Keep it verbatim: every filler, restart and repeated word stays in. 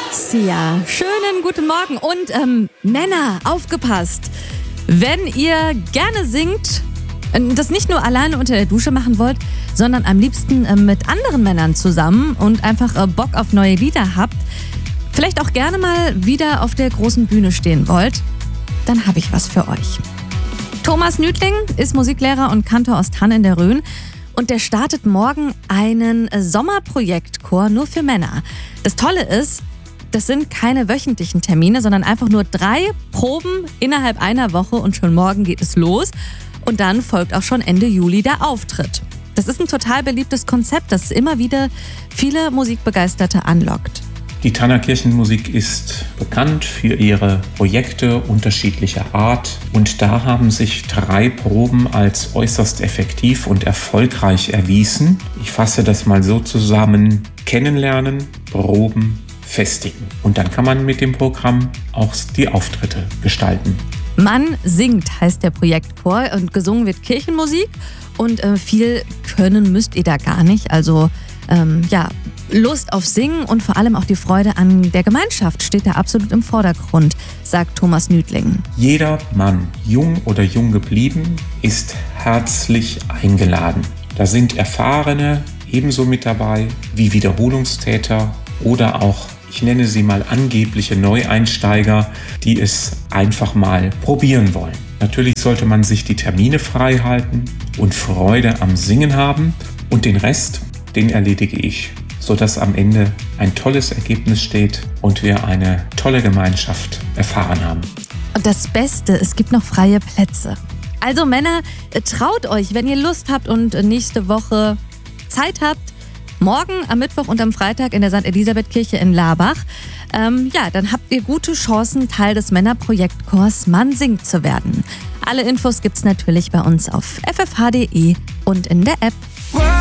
Sia, schönen guten Morgen und ähm, Männer, aufgepasst. Wenn ihr gerne singt, das nicht nur alleine unter der Dusche machen wollt, sondern am liebsten äh, mit anderen Männern zusammen und einfach äh, Bock auf neue Lieder habt, vielleicht auch gerne mal wieder auf der großen Bühne stehen wollt, dann habe ich was für euch. Thomas Nütling ist Musiklehrer und Kantor aus Thann in der Rhön und der startet morgen einen Sommerprojektchor nur für Männer. Das Tolle ist, das sind keine wöchentlichen Termine, sondern einfach nur drei Proben innerhalb einer Woche und schon morgen geht es los. Und dann folgt auch schon Ende Juli der Auftritt. Das ist ein total beliebtes Konzept, das immer wieder viele Musikbegeisterte anlockt. Die Thanner Kirchenmusik ist bekannt für ihre Projekte unterschiedlicher Art und da haben sich drei Proben als äußerst effektiv und erfolgreich erwiesen. Ich fasse das mal so zusammen: Kennenlernen, Proben, festigen. Und dann kann man mit dem Programm auch die Auftritte gestalten. Man singt heißt der Projektchor und gesungen wird Kirchenmusik und äh, viel können müsst ihr da gar nicht. Also ähm, ja, Lust auf Singen und vor allem auch die Freude an der Gemeinschaft steht da absolut im Vordergrund, sagt Thomas Nütling. Jeder Mann, jung oder jung geblieben, ist herzlich eingeladen. Da sind Erfahrene ebenso mit dabei wie Wiederholungstäter oder auch, ich nenne sie mal, angebliche Neueinsteiger, die es einfach mal probieren wollen. Natürlich sollte man sich die Termine frei halten und Freude am Singen haben und den Rest, den erledige ich, sodass am Ende ein tolles Ergebnis steht und wir eine tolle Gemeinschaft erfahren haben. Und das Beste, es gibt noch freie Plätze. Also Männer, traut euch, wenn ihr Lust habt und nächste Woche Zeit habt, morgen, am Mittwoch und am Freitag in der Sankt Elisabeth-Kirche in Laarbach. Ähm, ja, dann habt ihr gute Chancen, Teil des Männerprojektchors Man singt zu werden. Alle Infos gibt's natürlich bei uns auf f f h punkt d e und in der App.